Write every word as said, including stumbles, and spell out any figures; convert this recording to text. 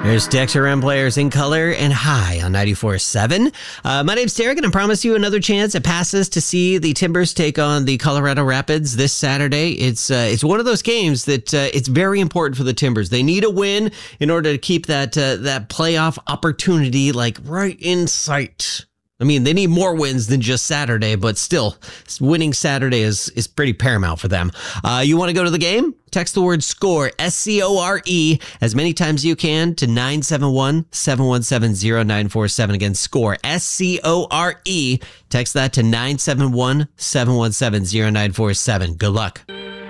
There's Dexter M Players in color and high on ninety-four point seven. Uh, my name's Derek, and I promise you another chance at passes to see the Timbers take on the Colorado Rapids this Saturday. It's uh, it's one of those games that uh, it's very important for the Timbers. They need a win in order to keep that uh, that playoff opportunity like right in sight. I mean, they need more wins than just Saturday, but still, winning Saturday is, is pretty paramount for them. Uh, you want to go to the game? Text the word SCORE, S C O R E, as many times as you can to nine seven one, seven one seven, zero nine four seven. Again, SCORE, S C O R E. Text that to nine seven one, seven one seven, zero nine four seven. Good luck.